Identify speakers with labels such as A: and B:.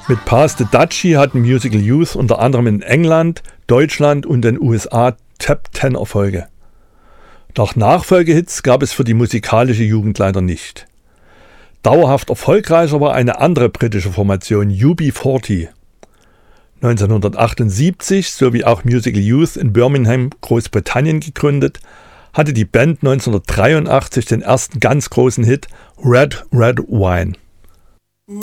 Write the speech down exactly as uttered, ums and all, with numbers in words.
A: Mit Pass the Dutchie hatten Musical Youth unter anderem in England, Deutschland und den U S A Top-Ten-Erfolge. Doch Nachfolgehits gab es für die musikalische Jugend leider nicht. Dauerhaft erfolgreicher war eine andere britische Formation, U B vierzig. neunzehnhundertachtundsiebzig sowie auch Musical Youth in Birmingham, Großbritannien gegründet, hatte die Band neunzehnhundertdreiundachtzig den ersten ganz großen Hit Red Red Wine.